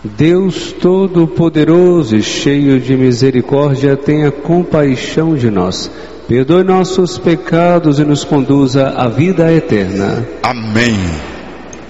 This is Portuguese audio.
Deus Todo-Poderoso e cheio de misericórdia, tenha compaixão de nós, perdoe nossos pecados e nos conduza à vida eterna. Amém.